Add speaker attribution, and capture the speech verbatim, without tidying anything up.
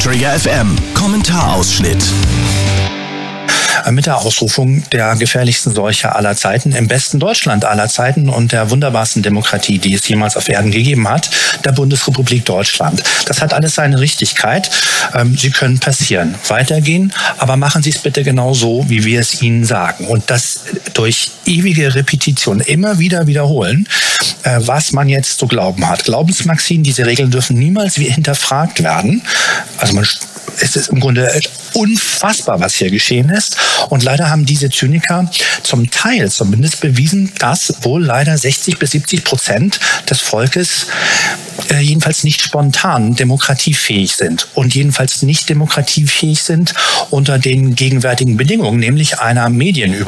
Speaker 1: Träger F M. Kommentarausschnitt.
Speaker 2: Mit der Ausrufung der gefährlichsten Seuche aller Zeiten, im besten Deutschland aller Zeiten und der wunderbarsten Demokratie, die es jemals auf Erden gegeben hat, der Bundesrepublik Deutschland. Das hat alles seine Richtigkeit. Sie können passieren, weitergehen, aber machen Sie es bitte genau so, wie wir es Ihnen sagen. Und das durch ewige Repetition immer wieder wiederholen, was man jetzt zu glauben hat. Glaubensmaximen, diese Regeln dürfen niemals hinterfragt werden. Also man Es ist im Grunde unfassbar, was hier geschehen ist. Und leider haben diese Zyniker zum Teil zumindest bewiesen, dass wohl leider sechzig bis siebzig Prozent des Volkes äh, jedenfalls nicht spontan demokratiefähig sind. Und jedenfalls nicht demokratiefähig sind unter den gegenwärtigen Bedingungen, nämlich einer Medienüberwachung.